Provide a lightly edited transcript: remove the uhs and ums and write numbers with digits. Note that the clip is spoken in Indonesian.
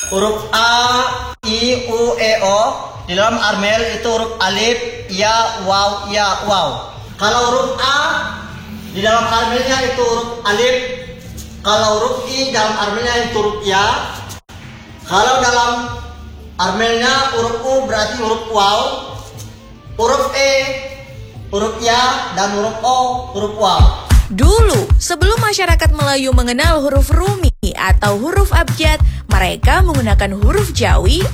huruf A, I, U, E, O. Di dalam Armel itu huruf alif, ya, waw. Kalau huruf A di dalam Armelnya itu huruf alif. Kalau huruf I dalam Armelnya itu huruf ya. Kalau dalam Armelnya huruf U berarti huruf waw. Huruf E, huruf ya, dan huruf O, huruf waw. Dulu, sebelum masyarakat Melayu mengenal huruf Rumi atau huruf abjad, mereka menggunakan huruf Jawi